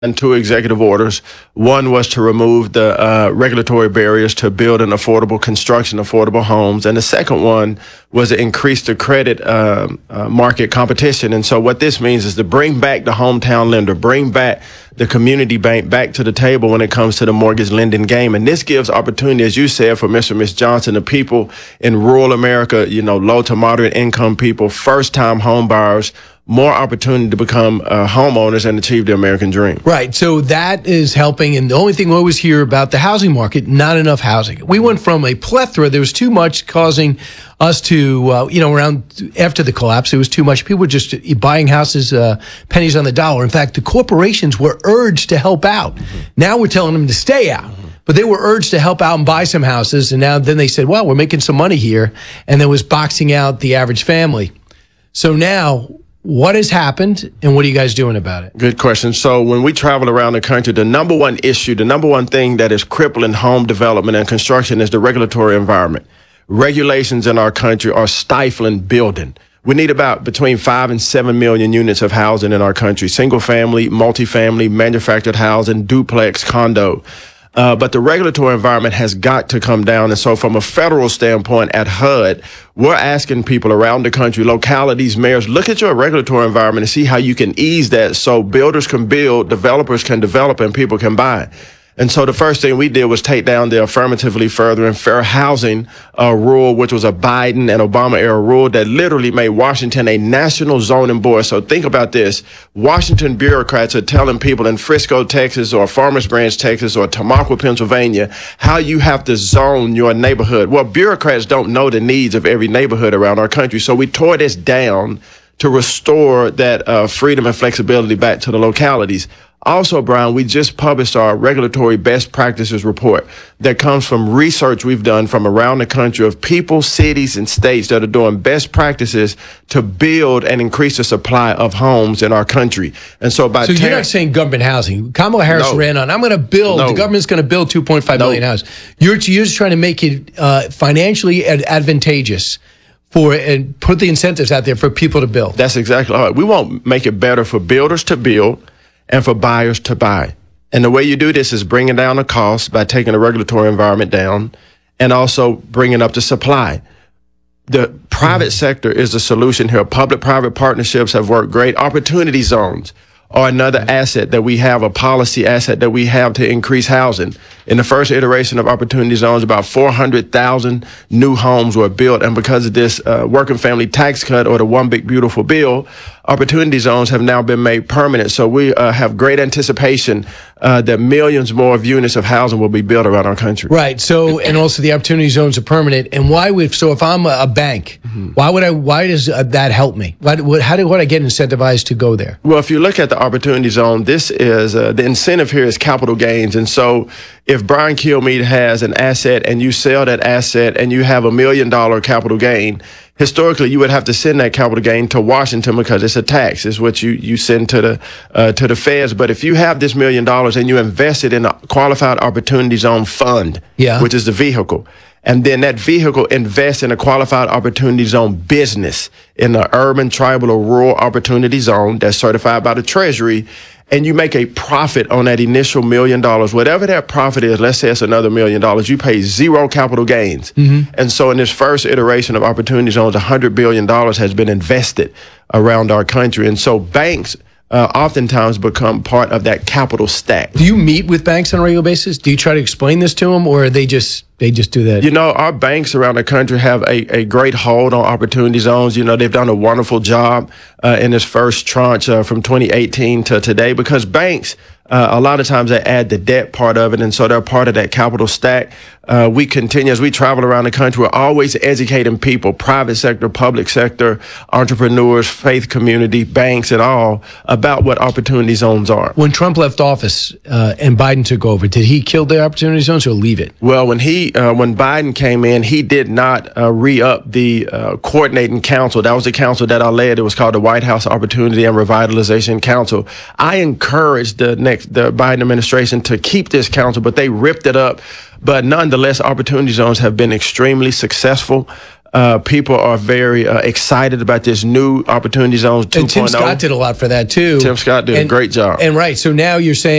and two executive orders. One was to remove the regulatory barriers to build an affordable homes. And the second one was to increase the credit market competition. And so what this means is to bring back the hometown lender, bring back the community bank back to the table when it comes to the mortgage lending game. And this gives opportunity, as you said, for Mr. and Ms. Johnson, the people in rural America, low to moderate income people, first-time home buyers, more opportunity to become homeowners and achieve the American dream. Right. So that is helping. And the only thing we always hear about the housing market, not enough housing. We went from a plethora. There was too much causing us to, around after the collapse, there was too much. People were just buying houses, pennies on the dollar. In fact, the corporations were urged to help out. Mm-hmm. Now we're telling them to stay out. Mm-hmm. But they were urged to help out and buy some houses. And then they said, well, we're making some money here. And there was boxing out the average family. So now, what has happened, and what are you guys doing about it? Good question. So when we travel around the country, the number one thing that is crippling home development and construction is the regulatory environment. Regulations in our country are stifling building. We need about between 5 and 7 million units of housing in our country, single family, multifamily, manufactured housing, duplex, condo. But the regulatory environment has got to come down. And so from a federal standpoint at HUD, we're asking people around the country, localities, mayors, look at your regulatory environment and see how you can ease that so builders can build, developers can develop, and people can buy. And so the first thing we did was take down the affirmatively furthering fair housing rule, which was a Biden and Obama era rule that literally made Washington a national zoning board. So think about this. Washington bureaucrats are telling people in Frisco, Texas, or Farmers Branch, Texas, or Tamaqua, Pennsylvania, how you have to zone your neighborhood. Well, bureaucrats don't know the needs of every neighborhood around our country. So we tore this down to restore that freedom and flexibility back to the localities. Also, Brian, we just published our regulatory best practices report that comes from research we've done from around the country of people, cities, and states that are doing best practices to build and increase the supply of homes in our country. And so you're not saying government housing. Kamala Harris ran on, I'm going to build, the government's going to build 2.5 million houses. You're just trying to make it financially advantageous and put the incentives out there for people to build. That's exactly right. We won't make it better for builders to build and for buyers to buy. And the way you do this is bringing down the cost by taking the regulatory environment down and also bringing up the supply. The private sector is the solution here. Public-private partnerships have worked great. Opportunity zones are another asset that we have, a policy asset that we have to increase housing. In the first iteration of Opportunity Zones, about 400,000 new homes were built. And because of this working family tax cut or the One Big Beautiful Bill, Opportunity Zones have now been made permanent. So we have great anticipation that millions more of units of housing will be built around our country. Right. So, and also the Opportunity Zones are permanent. And so if I'm a bank, why does that help me? How would I get incentivized to go there? Well, if you look at the Opportunity Zone, this is, the incentive here is capital gains. And so if Brian Kilmeade has an asset and you sell that asset and you have $1 million capital gain, historically, you would have to send that capital gain to Washington because it's a tax. It's what you send to the feds. But if you have this $1 million and you invest it in a qualified opportunity zone fund, which is the vehicle, and then that vehicle invests in a qualified opportunity zone business in the urban, tribal, or rural opportunity zone that's certified by the Treasury, and you make a profit on that initial $1 million, whatever that profit is, let's say it's another $1 million, you pay zero capital gains. Mm-hmm. And so in this first iteration of Opportunity Zones, $100 billion has been invested around our country. And so banks oftentimes become part of that capital stack. Do you meet with banks on a regular basis? Do you try to explain this to them, or they just do that? Our banks around the country have a great hold on Opportunity Zones. They've done a wonderful job in this first tranche from 2018 to today, because banks, a lot of times they add the debt part of it, and so they're part of that capital stack. We continue, as we travel around the country, we're always educating people, private sector, public sector, entrepreneurs, faith community, banks, and all, about what Opportunity Zones are. When Trump left office and Biden took over, did he kill the Opportunity Zones or leave it? Well, when Biden came in, he did not re-up the coordinating council. That was the council that I led. It was called the White House Opportunity and Revitalization Council. I encouraged the Biden administration to keep this council, but they ripped it up. But nonetheless, Opportunity Zones have been extremely successful. People are very excited about this new Opportunity Zones 2.0. And Tim Scott did a lot for that too. Tim Scott did a great job. And right, so now you're saying